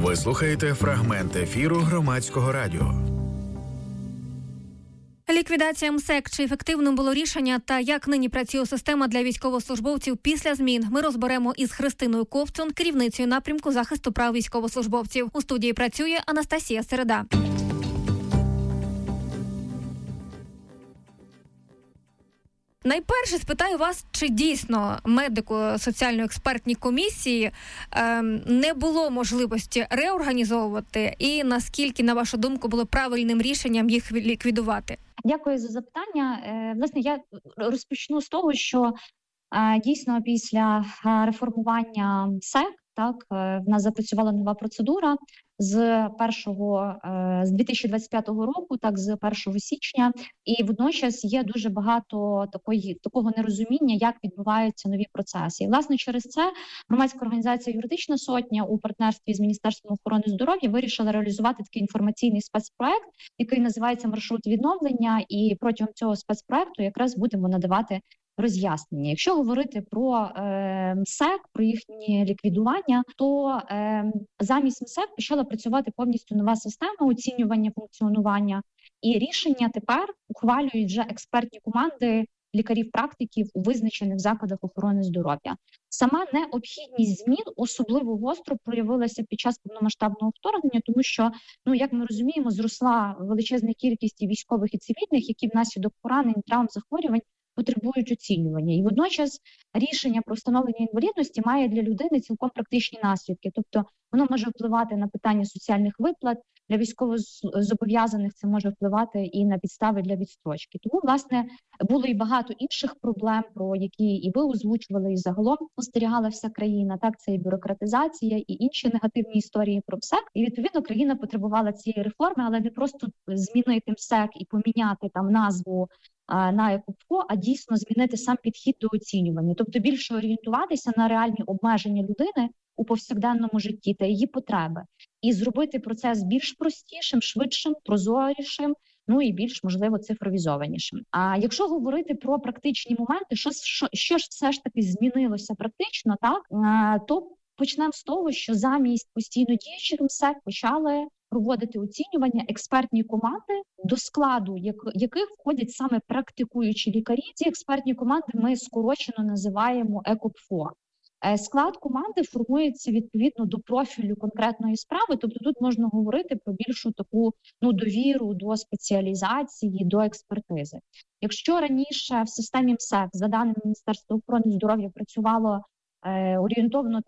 Ви слухаєте фрагмент ефіру Громадського радіо. Ліквідація МСЕК. Чи ефективним було рішення та як нині працює система для військовослужбовців після змін? Ми розберемо із Христиною Ковцун, керівницею напрямку захисту прав військовослужбовців. У студії працює Анастасія Середа. Найперше спитаю вас, чи дійсно медико-соціально-експертній комісії не було можливості реорганізовувати і наскільки, на вашу думку, було правильним рішенням їх ліквідувати? Дякую за запитання. Власне, я розпочну з того, що дійсно після реформування МСЕК, в нас запрацювала нова процедура з 2025 року, з 1 січня, і водночас є дуже багато такого нерозуміння, як відбуваються нові процеси. І, власне, через це громадська організація «Юридична сотня» у партнерстві з Міністерством охорони здоров'я вирішила реалізувати такий інформаційний спецпроект, який називається «Маршрут відновлення», і протягом цього спецпроекту якраз будемо надавати роз'яснення. Якщо говорити про МСЕК, про їхнє ліквідування, то замість МСЕК почала працювати повністю нова система оцінювання функціонування, і рішення тепер ухвалюють вже експертні команди лікарів-практиків у визначених закладах охорони здоров'я. Сама необхідність змін особливо гостро проявилася під час повномасштабного вторгнення, тому що, як ми розуміємо, зросла величезна кількість і військових, і цивільних, які внаслідок поранень, травм, захворювань потребують оцінювання. І водночас рішення про встановлення інвалідності має для людини цілком практичні наслідки. Тобто воно може впливати на питання соціальних виплат, для військовозобов'язаних це може впливати і на підстави для відстрочки. Тому, власне, було і багато інших проблем, про які і ви озвучували, і загалом спостерігала вся країна. Це і бюрократизація, і інші негативні історії про МСЕК. І, відповідно, країна потребувала цієї реформи, але не просто змінити МСЕК і поміняти назву на ЕКОПФО, а дійсно змінити сам підхід до оцінювання. Тобто більше орієнтуватися на реальні обмеження людини у повсякденному житті та її потреби. І зробити процес більш простішим, швидшим, прозорішим, і більш, можливо, цифровізованішим. А якщо говорити про практичні моменти, що ж все ж таки змінилося практично, то почнемо з того, що замість постійно діючих МСЕК почали проводити оцінювання експертні команди, до складу яких входять саме практикуючі лікарі. Ці експертні команди ми скорочено називаємо ЕКОПФО. Склад команди формується відповідно до профілю конкретної справи, тобто тут можна говорити про більшу таку довіру до спеціалізації, до експертизи. Якщо раніше в системі МСЕК, за даними Міністерства охорони здоров'я, працювало орієнтовно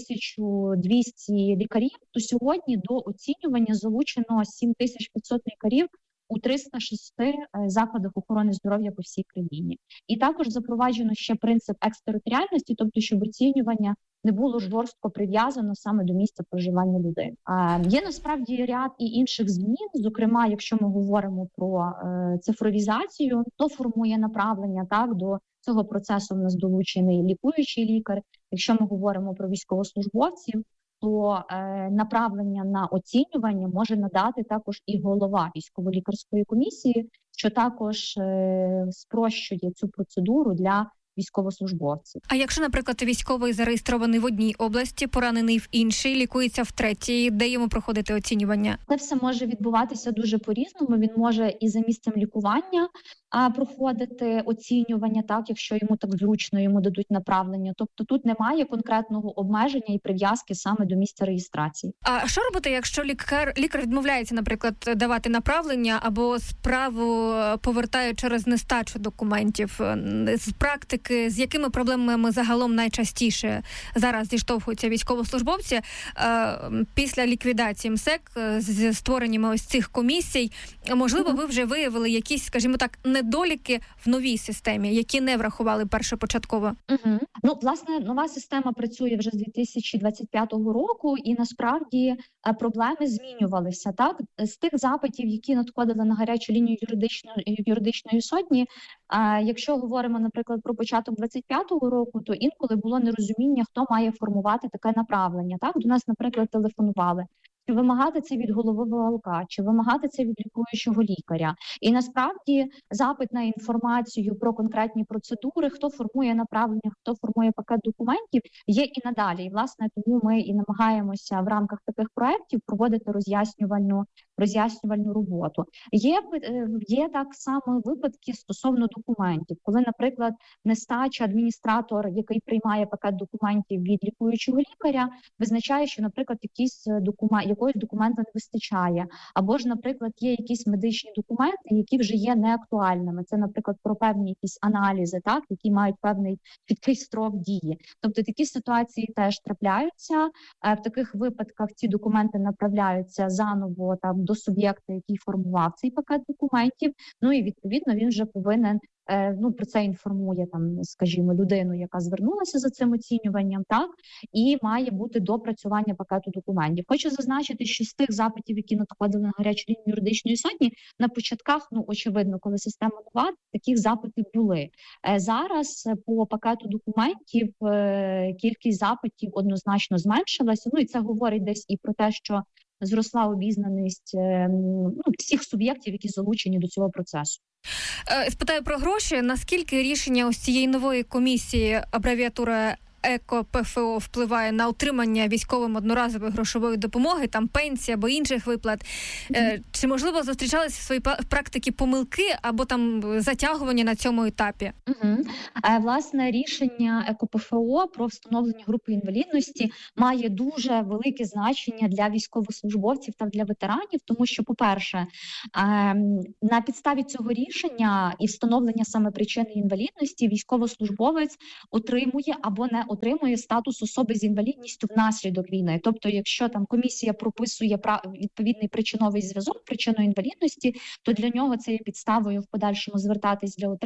1200 лікарів, то сьогодні до оцінювання залучено 7500 лікарів у 306 закладах охорони здоров'я по всій країні. І також запроваджено ще принцип екстериторіальності, тобто щоб оцінювання не було жорстко прив'язано саме до місця проживання людини. Є насправді ряд і інших змін, зокрема, якщо ми говоримо про цифровізацію, то формує направлення до цього процесу в нас долучений лікуючий лікар. Якщо ми говоримо про військовослужбовців, то направлення на оцінювання може надати також і голова військово-лікарської комісії, що також спрощує цю процедуру для військовослужбовців. А якщо, наприклад, військовий зареєстрований в одній області, поранений в іншій, лікується в третій, де йому проходити оцінювання? Це все може відбуватися дуже по-різному. Він може і за місцем лікування проходити оцінювання, якщо йому так зручно, йому дадуть направлення. Тобто тут немає конкретного обмеження і прив'язки саме до місця реєстрації. А що робити, якщо лікар відмовляється, наприклад, давати направлення або справу повертає через нестачу документів? З практики, з якими проблемами загалом найчастіше зараз зіштовхуються військовослужбовці після ліквідації МСЕК з створенням ось цих комісій? Можливо, ви вже виявили якісь, скажімо так, недоліки в новій системі, які не врахували першопочатково? Власне, нова система працює вже з 2025 року, і насправді проблеми змінювалися. З тих запитів, які надходили на гарячу лінію юридичної сотні, якщо говоримо, наприклад, про початок 25-го року, то інколи було нерозуміння, хто має формувати таке направлення. До нас, наприклад, телефонували чи вимагати це від голови ВЛК, чи вимагати це від лікуючого лікаря. І насправді запит на інформацію про конкретні процедури, хто формує направлення, хто формує пакет документів, є і надалі. І, власне, тому ми і намагаємося в рамках таких проєктів проводити роз'яснювальну роботу. Є так само випадки стосовно документів, коли, наприклад, нестача адміністратор, який приймає пакет документів від лікуючого лікаря, визначає, що, наприклад, якогось документа не вистачає, або ж, наприклад, є якісь медичні документи, які вже є неактуальними. Це, наприклад, про певні якісь аналізи, так, які мають певний чіткий строк дії. Тобто такі ситуації теж трапляються. В таких випадках ці документи направляються заново там до суб'єкта, який формував цей пакет документів. Ну і відповідно він вже повинен про це інформує там, скажімо, людину, яка звернулася за цим оцінюванням, так, і має бути допрацювання пакету документів. Хочу зазначити, що з тих запитів, які надходили на гарячу лінію юридичної сотні, на початках, очевидно, коли система нова, таких запитів були. Зараз по пакету документів кількість запитів однозначно зменшилася, і це говорить десь і про те, що зросла обізнаність всіх суб'єктів, які залучені до цього процесу. Спитаю про гроші. Наскільки рішення ось цієї нової комісії, абревіатура ЕКО-ПФО, впливає на отримання військовим одноразової грошової допомоги, там пенсії або інших виплат? Чи, можливо, зустрічалися в своїй практиці помилки або там затягування на цьому етапі? Власне, рішення ЕКО-ПФО про встановлення групи інвалідності має дуже велике значення для військовослужбовців та для ветеранів, тому що, по-перше, на підставі цього рішення і встановлення саме причини інвалідності військовослужбовець отримує або не отримує статус особи з інвалідністю внаслідок війни. Тобто, якщо там комісія прописує відповідний причиновий зв'язок, причину інвалідності, то для нього це є підставою в подальшому звертатись для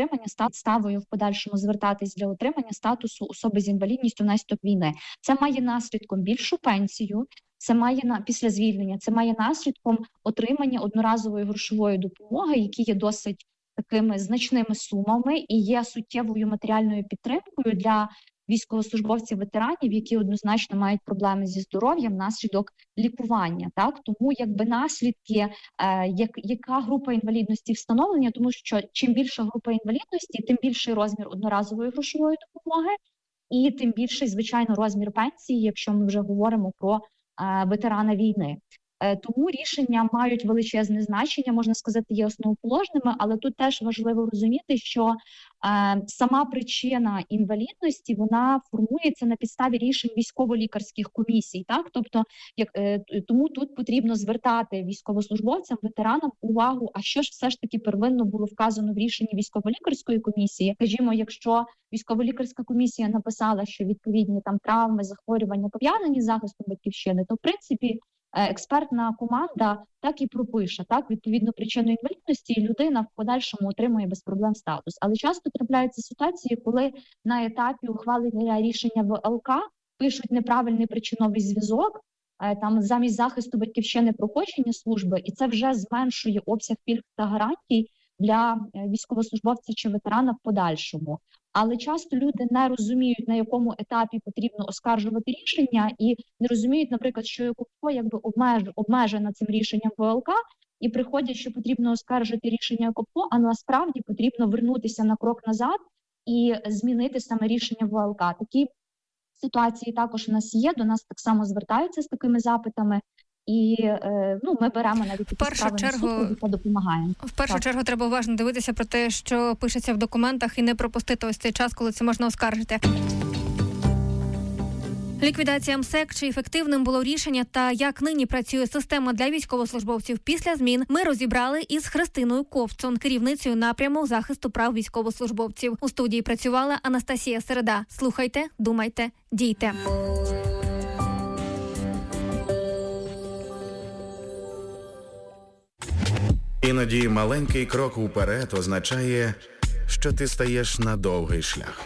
отримання статусу особи з інвалідністю внаслідок війни. Це має наслідком більшу пенсію, це має після звільнення, це має наслідком отримання одноразової грошової допомоги, які є досить такими значними сумами і є суттєвою матеріальною підтримкою для військовослужбовців-ветеранів, які однозначно мають проблеми зі здоров'ям внаслідок лікування. Так? Тому наслідки, яка група інвалідності встановлення, тому що чим більша група інвалідності, тим більший розмір одноразової грошової допомоги і тим більший, звичайно, розмір пенсії, якщо ми вже говоримо про ветерана війни. Тому рішення мають величезне значення, можна сказати, є основоположними, але тут теж важливо розуміти, що сама причина інвалідності, вона формується на підставі рішень військово-лікарських комісій. Так? Тобто, тому тут потрібно звертати військовослужбовцям, ветеранам увагу, а що ж все ж таки первинно було вказано в рішенні військово-лікарської комісії. Скажімо, якщо військово-лікарська комісія написала, що відповідні там травми, захворювання пов'язані з захистом батьківщини, то в принципі експертна команда так і пропише, так, відповідно причину інвалідності, і людина в подальшому отримує без проблем статус. Але часто трапляються ситуації, коли на етапі ухвалення рішення ВЛК пишуть неправильний причиновий зв'язок, там замість захисту батьківщини проходження служби, і це вже зменшує обсяг пільг та гарантій для військовослужбовця чи ветерана в подальшому. Але часто люди не розуміють, на якому етапі потрібно оскаржувати рішення, і не розуміють, наприклад, що ЕКО якби обмежена цим рішенням ВЛК, і приходять, що потрібно оскаржити рішення ЕКО, а насправді потрібно вернутися на крок назад і змінити саме рішення ВЛК. Такі ситуації також у нас є, до нас так само звертаються з такими запитами. І ми беремо навіть такі справи на суд та допомагаємо. В першу чергу треба уважно дивитися про те, що пишеться в документах, і не пропустити ось цей час, коли це можна оскаржити. Ліквідація МСЕК, чи ефективним було рішення та як нині працює система для військовослужбовців після змін, ми розібрали із Христиною Ковцун, керівницею напряму захисту прав військовослужбовців. У студії працювала Анастасія Середа. Слухайте, думайте, дійте. Іноді маленький крок уперед означає, що ти стаєш на довгий шлях.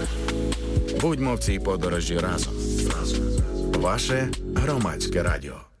Будьмо в цій подорожі разом. Ваше Громадське радіо.